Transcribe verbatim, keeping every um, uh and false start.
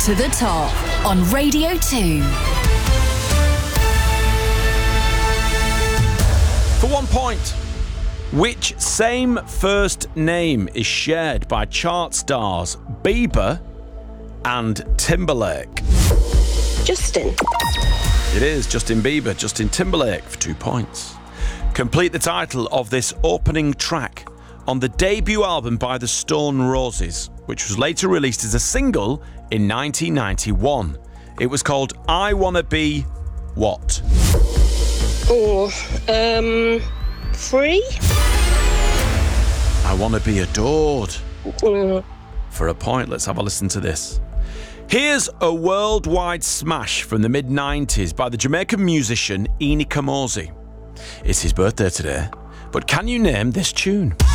To the Top on Radio two. For one point, which same first name is shared by chart stars Bieber and Timberlake? Justin. It is Justin Bieber, Justin Timberlake for two points. Complete the title of this opening track on the debut album by the Stone Roses, which was later released as a single in nineteen ninety-one. It was called I Wanna Be What? Oh, um, free? I Wanna Be Adored. Mm. For a point, let's have a listen to this. Here's a worldwide smash from the mid nineties by the Jamaican musician Eni Kamoze. It's his birthday today, but can you name this tune?